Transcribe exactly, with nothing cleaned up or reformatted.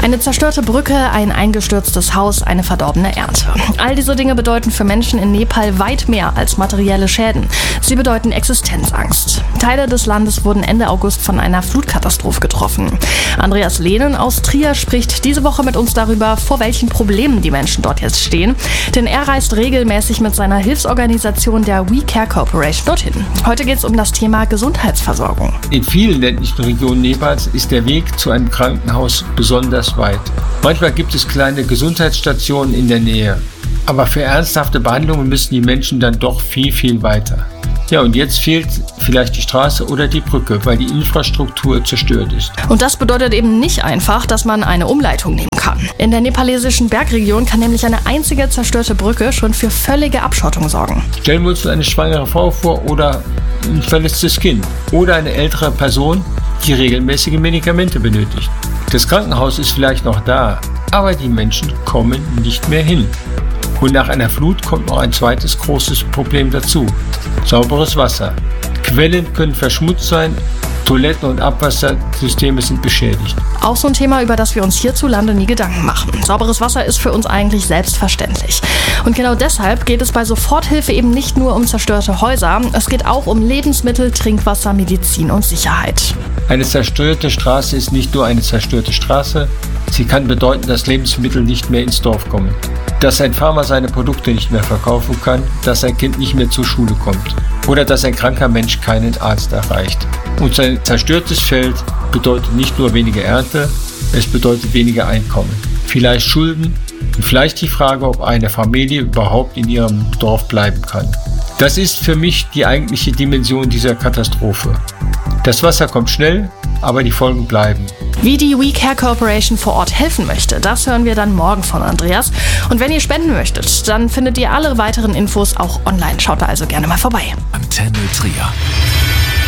Eine zerstörte Brücke, ein eingestürztes Haus, eine verdorbene Ernte. All diese Dinge bedeuten für Menschen in Nepal weit mehr als materielle Schäden. Sie bedeuten Existenzangst. Teile des Landes wurden Ende August von einer Flutkatastrophe getroffen. Andreas Lehnen aus Trier spricht diese Woche mit uns darüber, vor welchen Problemen die Menschen dort jetzt stehen. Denn er reist regelmäßig mit seiner Hilfsorganisation der We Care Corporation dorthin. Heute geht es um das Thema Gesundheitsversorgung. In vielen ländlichen Regionen Nepals ist der Weg zu einem Krankenhaus besonders weit. Manchmal gibt es kleine Gesundheitsstationen in der Nähe. Aber für ernsthafte Behandlungen müssen die Menschen dann doch viel, viel weiter. Ja, und jetzt fehlt vielleicht die Straße oder die Brücke, weil die Infrastruktur zerstört ist. Und das bedeutet eben nicht einfach, dass man eine Umleitung nehmen kann. In der nepalesischen Bergregion kann nämlich eine einzige zerstörte Brücke schon für völlige Abschottung sorgen. Stellen wir uns eine schwangere Frau vor oder ein verletztes Kind oder eine ältere Person, die regelmäßige Medikamente benötigt. Das Krankenhaus ist vielleicht noch da, aber die Menschen kommen nicht mehr hin. Und nach einer Flut kommt noch ein zweites großes Problem dazu: sauberes Wasser. Quellen können verschmutzt sein, Toiletten- und Abwassersysteme sind beschädigt. Auch so ein Thema, über das wir uns hierzulande nie Gedanken machen. Sauberes Wasser ist für uns eigentlich selbstverständlich. Und genau deshalb geht es bei Soforthilfe eben nicht nur um zerstörte Häuser, es geht auch um Lebensmittel, Trinkwasser, Medizin und Sicherheit. Eine zerstörte Straße ist nicht nur eine zerstörte Straße, sie kann bedeuten, dass Lebensmittel nicht mehr ins Dorf kommen, dass ein Farmer seine Produkte nicht mehr verkaufen kann, dass ein Kind nicht mehr zur Schule kommt oder dass ein kranker Mensch keinen Arzt erreicht. Und sein zerstörtes Feld bedeutet nicht nur weniger Ernte, es bedeutet weniger Einkommen, vielleicht Schulden und vielleicht die Frage, ob eine Familie überhaupt in ihrem Dorf bleiben kann. Das ist für mich die eigentliche Dimension dieser Katastrophe. Das Wasser kommt schnell, aber die Folgen bleiben. Wie die We Care Corporation vor Ort helfen möchte, das hören wir dann morgen von Andreas. Und wenn ihr spenden möchtet, dann findet ihr alle weiteren Infos auch online. Schaut da also gerne mal vorbei. Antenne Trier.